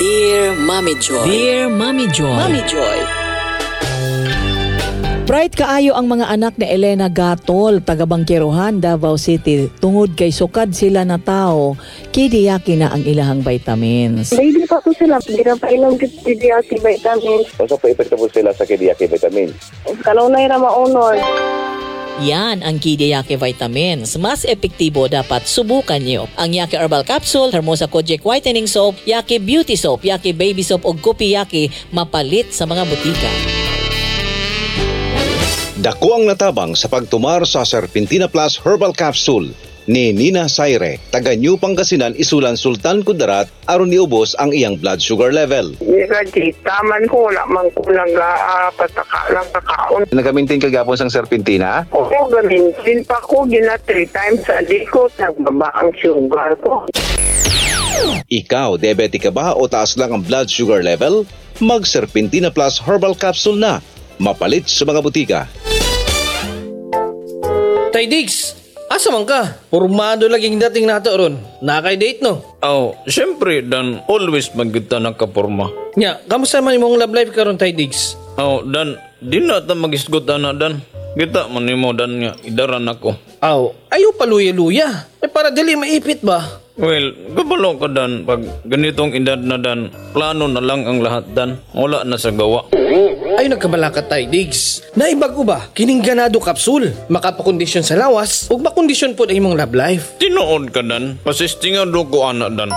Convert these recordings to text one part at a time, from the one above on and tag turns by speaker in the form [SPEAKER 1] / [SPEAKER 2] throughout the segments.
[SPEAKER 1] Dear Mommy Joy.
[SPEAKER 2] Dear Mommy Joy.
[SPEAKER 1] Mommy Joy.
[SPEAKER 2] Bright kaayo ang mga anak ni Elena Gatol, taga Bangkirohan, Davao City. Tungod kay sukad sila na tao, kidiyaki na ang ilahang vitamins.
[SPEAKER 3] Baby pa po sila, pinapainom kidiyaki vitamins.
[SPEAKER 4] Unsa pa epekto po sila sa kidiyaki vitamins?
[SPEAKER 3] Kanunay na maunod.
[SPEAKER 2] Yan ang Kidiyaki Vitamins. Mas epektibo, dapat subukan nyo. Ang Yaki Herbal Capsule, Hermosa Kojic Whitening Soap, Yaki Beauty Soap, Yaki Baby Soap o Gupi Yaki, mapalit sa mga butika.
[SPEAKER 4] Dako ang natabang sa pagtumar sa Serpentina Plus Herbal Capsule ni Nina Saire, taga New Pangasinan, Isulan, Sultan Kudarat, aron niubos ang iyang blood sugar level.
[SPEAKER 3] Taman ko, wala man ko pataka lang kakaon.
[SPEAKER 4] Nagamintin kagapon sang Serpentina?
[SPEAKER 3] Oo, gamintin pa ko, 3 times a day ko, nagbaba ang sugar ko.
[SPEAKER 4] Ikaw, diabetic ka ba o taas lang ang blood sugar level? Mag Serpentina Plus Herbal Capsule na. Mapalit sa mga butika.
[SPEAKER 5] Tay Diggs, asa man ka? Pormado laging dating nato ron. Nakay-date no?
[SPEAKER 6] Siyempre, Dan, always magkita nakaporma.
[SPEAKER 5] Nya, kamusta man imong love life karon Tay Diggs?
[SPEAKER 6] Dan, di na ta mag-isgot na, Dan. Kita man mo, Dan, nga, idaran ako.
[SPEAKER 5] Ayaw paluya-luya. Para dali maipit ba?
[SPEAKER 6] Well, kabalo ka, Dan. Pag ganitong edad na, Dan, plano na lang ang lahat, Dan. Wala na sa gawa.
[SPEAKER 5] Ay nagkabalaka Tay Diggs. Naibago ba? Kining ganado kapsul. Makapakondisyon sa lawas ug makondisyon po ang imong love life.
[SPEAKER 6] Tinuod ka, Dan. Pasistingado ko, anak, Dan.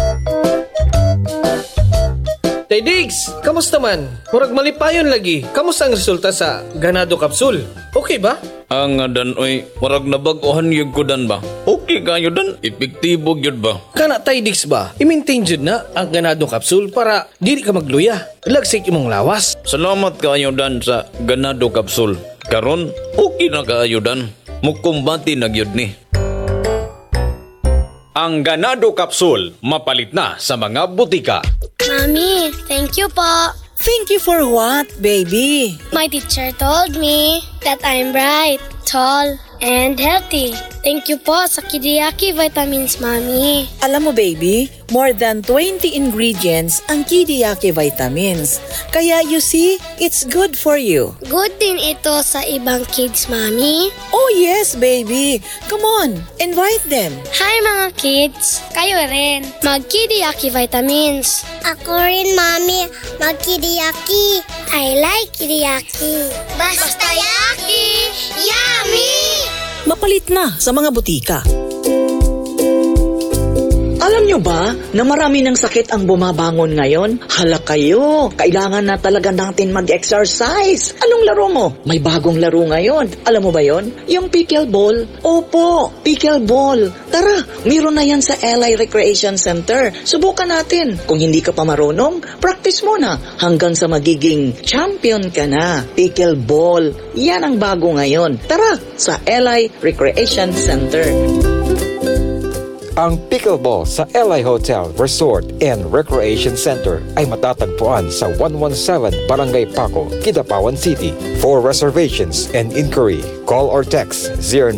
[SPEAKER 5] Tay Diggs, kamusta man? Murag malipayon lagi. Kamusta ang resulta sa ganado kapsul? Okay ba?
[SPEAKER 6] Ang Dan, oy, marag nabaguhan yun ko, Dan ba? Okay kayo, Dan. Epektibo yun ba?
[SPEAKER 5] Kana Tay Diggs ba? I-maintain jud na ang ganado kapsul para dili ka magluya. Lagsik imong lawas.
[SPEAKER 6] Salamat kayo, Dan, sa ganado kapsul. Karon, okay na kayo, Dan. Mukumbati na gyud ni.
[SPEAKER 7] Ang ganado kapsul, mapalit na sa mga butika.
[SPEAKER 8] Mommy, thank you po.
[SPEAKER 2] Thank you for what, baby?
[SPEAKER 8] My teacher told me that I'm bright, tall, and healthy. Thank you po sa Kidiyaki Vitamins, Mommy.
[SPEAKER 2] Alam mo, baby, more than 20 ingredients ang Kidiyaki Vitamins. Kaya you see, it's good for you.
[SPEAKER 8] Good din ito sa ibang kids, Mommy.
[SPEAKER 2] Oh yes, baby. Come on, invite them.
[SPEAKER 8] Hi mga kids! Kayo rin, mag-Kidiyaki Vitamins. Ako rin, Mommy, mag-Kidiyaki. I like Kidiyaki. Basta yaki! Yummy!
[SPEAKER 2] Mapalit na sa mga butika. Alam nyo ba na marami ng sakit ang bumabangon ngayon? Hala kayo, kailangan na talaga natin mag-exercise. Anong laro mo? May bagong laro ngayon. Alam mo ba yon? Yung pickleball? Opo, pickleball. Tara, meron na yan sa LI Recreation Center. Subukan natin. Kung hindi ka pa marunong, practice mo na hanggang sa magiging champion ka na. Pickleball, yan ang bago ngayon. Tara, sa LI Recreation Center.
[SPEAKER 9] Ang pickleball sa LI Hotel, Resort and Recreation Center ay matatagpuan sa 117 Barangay Paco, Kidapawan City. For reservations and inquiry, call or text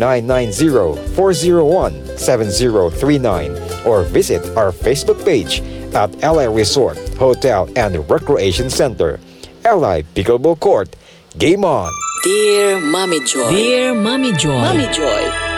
[SPEAKER 9] 0990-401-7039 or visit our Facebook page at LI Resort, Hotel and Recreation Center. LI Pickleball Court, game on!
[SPEAKER 1] Dear Mommy Joy.
[SPEAKER 2] Dear Mommy Joy.
[SPEAKER 1] Mommy Joy.